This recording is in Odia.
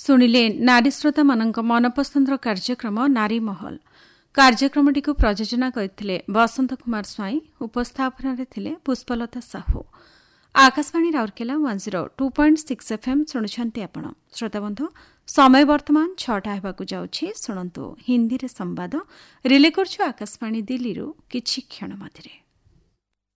ଶୁଣିଲେ ନାରୀ ଶ୍ରୋତାମାନଙ୍କ ମନପସନ୍ଦର କାର୍ଯ୍ୟକ୍ରମ ନାରୀ ମହଲ। କାର୍ଯ୍ୟକ୍ରମଟିକୁ ପ୍ରଯୋଜନା କରିଥିଲେ ବସନ୍ତ କୁମାର ସ୍ୱାଇଁ। ଉପସ୍ଥାପନାରେ ଥିଲେ ପୁଷ୍ପଲତା ସାହୁ। ଆକାଶବାଣୀ ରାଉରକେଲା 102.6 FM ଶୁଣୁଛନ୍ତି ଆପଣ। ଶ୍ରୋତାବନ୍ଧୁ, ସମୟ ବର୍ତ୍ତମାନ 6ଟା ହେବାକୁ ଯାଉଛି। ଶୁଣନ୍ତୁ ହିନ୍ଦୀରେ ସମ୍ବାଦ। ରିଲେ କରୁଛୁ ଆକାଶବାଣୀ ଦିଲ୍ଲୀରୁ କିଛି କ୍ଷଣ ମଧ୍ୟରେ।